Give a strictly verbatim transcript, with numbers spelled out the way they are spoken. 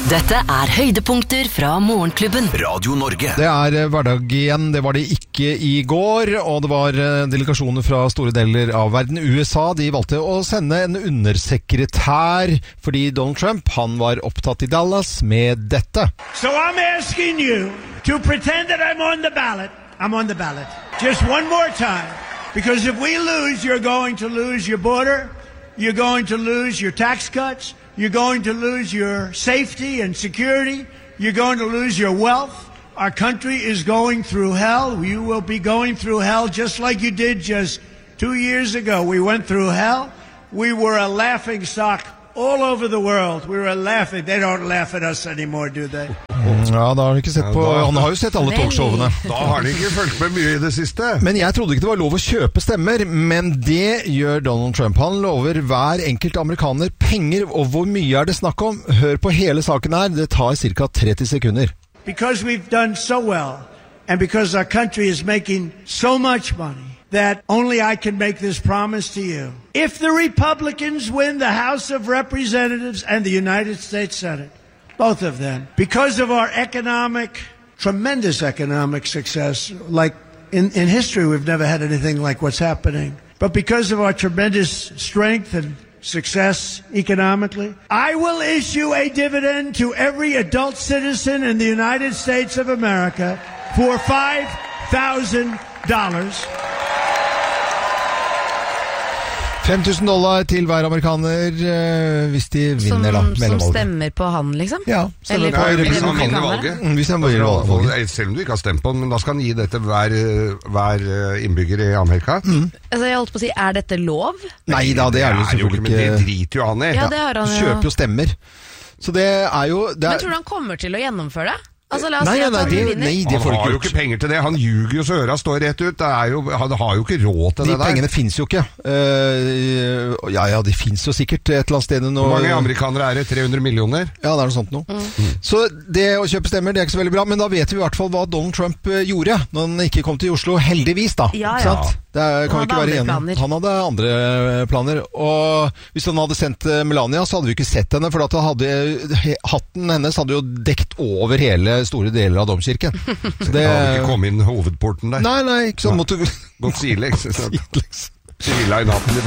Dette er høydepunkter fra Morgenklubben. Radio Norge. Det er hverdag igjen, det var det ikke i går, og det var delegasjoner fra store deler av verden. U S A, de valgte å sende en undersekretær, fordi Donald Trump, han var opptatt i Dallas med dette. So I'm asking you to pretend that I'm on the ballot. I'm on the ballot. Just one more time. Because if we lose, you're going to lose your border. You're going to lose your tax cuts. You're going to lose your safety and security. You're going to lose your wealth. Our country is going through hell. You will be going through hell just like you did just two years ago. We went through hell. We were a laughing stock all over the world. We were laughing. They don't laugh at us anymore, do they? Ja, da har han ikke sett på. Han har jo sett alle talkshowene. Da har han ikke fulgt med mye i det siste. Men jeg trodde ikke det var lov å kjøpe stemmer, men det gjør Donald Trump. Han lover hver enkelt amerikaner penger, og hvor mye er det snakk om? Hør på hele saken her, det tar cirka tretti sekunder. Because we've done so well, and because our country is making so much money, that only I can make this promise to you. If the Republicans win the House of Representatives and the United States Senate, both of them, because of our economic, tremendous economic success, like in, in history we've never had anything like what's happening, but because of our tremendous strength and success economically, I will issue a dividend to every adult citizen in the United States of America for five thousand dollars. fem tusen dollar til hver amerikaner uh, hvis de vinner, som, da, som stemmer på han, liksom? Ja, eller på på hvis han vinner valget. Mm, hvis han vinner valget. Selv om du ikke har stemt på han, men da skal han gi dette hver, hver innbygger i Amerika. Mm. Altså, jeg holdt på å si, er dette lov? Nei da, det er jo selvfølgelig ikke. Men det driter jo han i. Ja, det har han jo. Kjøper jo stemmer. Så det er jo... Det er... Men tror du han kommer til å gjennomføre det? Altså, la oss nei, si at nei, han det, vinner. nei, det han får har jo ikke ikke penger til det. Han ljuger jo så øra står rett ut. Det er jo, han har jo ikke råd til de det der. De pengene finnes jo ikke. Uh, ja, ja, de finnes jo sikkert et eller annet sted. Hvor mange amerikanere er det? tre hundre millioner? Ja, det er noe sånt nå. Mm. Så det å kjøpe stemmer, det er ikke så veldig bra, men da vet vi i hvert fall hva Donald Trump gjorde når han ikke kom til Oslo. Heldigvis da. Ja, ja. Det er, kan vi ikke være igjen. Han hadde andre planer. Og hvis han hadde sendt Melania, så hadde vi ikke sett henne, for at hadde, hatten hennes hadde jo dekt over hele store deler av domkirken. Så det hadde ikke kommet inn hovedporten der. Nei, nei, ikke sånn måtte gått sidelengs. Sivila i natten.